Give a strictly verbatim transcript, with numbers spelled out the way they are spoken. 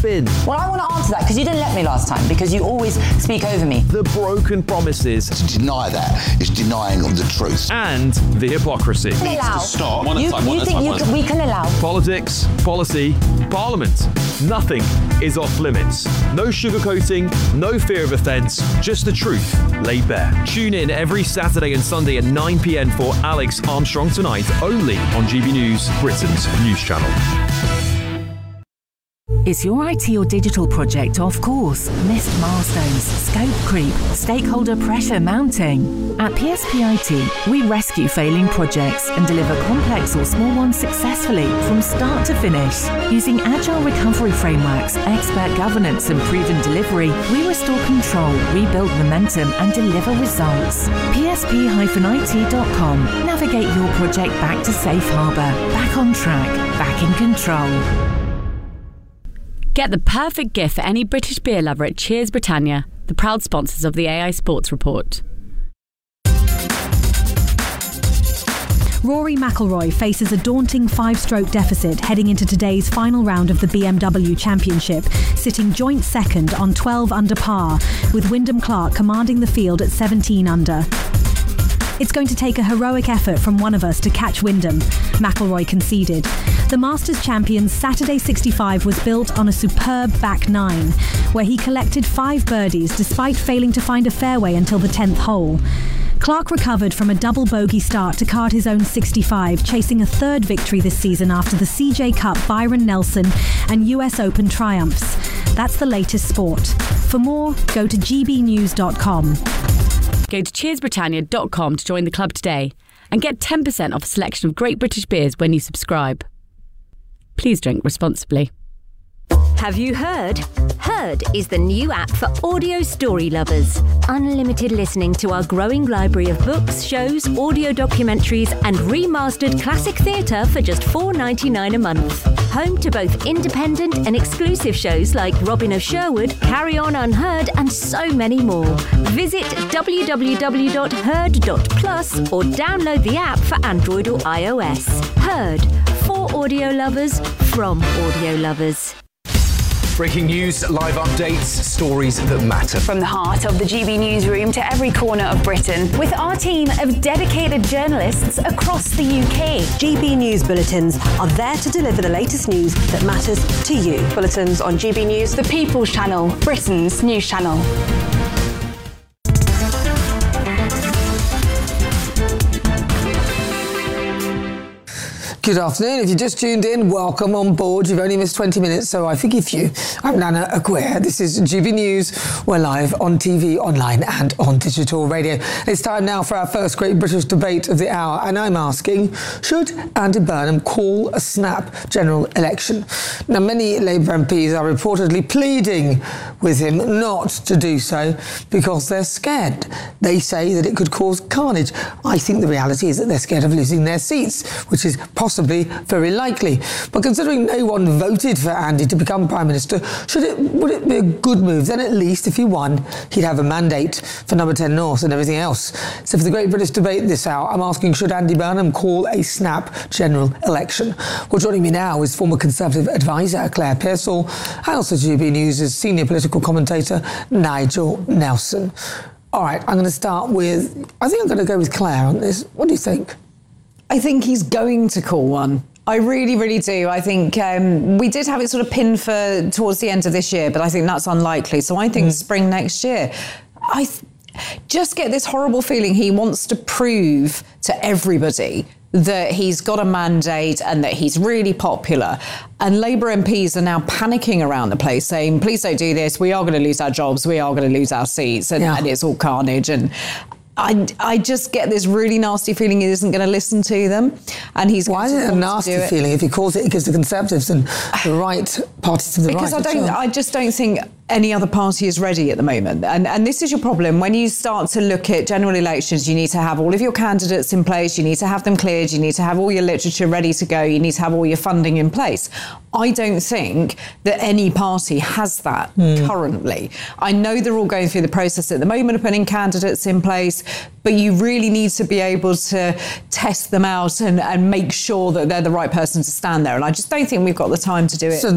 been? Well, I want to answer that because you didn't let me last time, because you always speak over me. The broken promises. To deny that is denying the truth. And the hypocrisy. Allow. Stop. One at You, a time, one you at a think time, you one at a can, time. we can allow? Politics, policy, parliament. Nothing is off limits. No sugarcoating, no fear of offence, just the truth laid bare. Tune in every Saturday and Sunday at nine p.m. for Alex Armstrong Tonight, only on G B News, Britain's news channel. Is your I T or digital project off course? Missed milestones, scope creep, stakeholder pressure mounting? At P S P I T, we rescue failing projects and deliver complex or small ones successfully from start to finish. Using agile recovery frameworks, expert governance and proven delivery, we restore control, rebuild momentum and deliver results. P S P I T dot com. Navigate your project back to safe harbour, back on track, back in control. Get the perfect gift for any British beer lover at Cheers Britannia, the proud sponsors of the A I Sports Report. Rory McIlroy faces a daunting five-stroke deficit heading into today's final round of the B M W Championship, sitting joint second on twelve under par, with Wyndham Clark commanding the field at seventeen under. It's going to take a heroic effort from one of us to catch Wyndham, McIlroy conceded. The Masters champion's Saturday sixty-five was built on a superb back nine, where he collected five birdies despite failing to find a fairway until the tenth hole. Clark recovered from a double bogey start to card his own sixty-five, chasing a third victory this season after the C J Cup, Byron Nelson and U S Open triumphs. That's the latest sport. For more, go to g b news dot com. Go to cheers britannia dot com to join the club today and get ten percent off a selection of great British beers when you subscribe. Please drink responsibly. Have you heard? Heard is the new app for audio story lovers. Unlimited listening to our growing library of books, shows, audio documentaries and remastered classic theatre for just four dollars ninety-nine a month. Home to both independent and exclusive shows like Robin of Sherwood, Carry On Unheard and so many more. Visit w w w dot heard dot plus or download the app for Android or iOS. Heard. For audio lovers, from audio lovers. Breaking news, live updates, stories that matter. From the heart of the G B newsroom to every corner of Britain, with our team of dedicated journalists across the U K. G B News Bulletins are there to deliver the latest news that matters to you. Bulletins on G B News, the People's Channel, Britain's news channel. Good afternoon. If you just tuned in, welcome on board. You've only missed twenty minutes, so I forgive you. I'm Nana Aguirre. This is G B News. We're live on T V, online and on digital radio. It's time now for our first great British debate of the hour, and I'm asking, should Andy Burnham call a snap general election? Now, many Labour M Ps are reportedly pleading with him not to do so because they're scared. They say that it could cause carnage. I think the reality is that they're scared of losing their seats, which is possible. Possibly very likely. But considering no one voted for Andy to become Prime Minister, should it would it be a good move? Then at least if he won, he'd have a mandate for Number ten North and everything else. So for the Great British Debate this hour, I'm asking, should Andy Burnham call a snap general election? Well, joining me now is former Conservative advisor Claire Pearsall and also G B News' senior political commentator Nigel Nelson. All right, I'm going to start with, I think I'm going to go with Claire on this. What do you think? I think he's going to call one. I really, really do. I think um, we did have it sort of pinned for towards the end of this year, but I think that's unlikely. So I think mm. spring next year. I th- just get this horrible feeling he wants to prove to everybody that he's got a mandate and that he's really popular. And Labour M Ps are now panicking around the place saying, please don't do this. We are going to lose our jobs. We are going to lose our seats. And, yeah. and it's all carnage. And I, I just get this really nasty feeling he isn't going to listen to them, and he's. Why is it a nasty feeling? If he calls it, it gives the Conservatives and the right parties to the because right. Because I don't, I just don't think any other party is ready at the moment, and and this is your problem when you start to look at general elections. You need to have all of your candidates in place. You need to have them cleared. You need to have all your literature ready to go. You need to have all your funding in place. I don't think that any party has that mm. currently. I know they're all going through the process at the moment of putting candidates in place, but you really need to be able to test them out and, and make sure that they're the right person to stand there. And I just don't think we've got the time to do it. So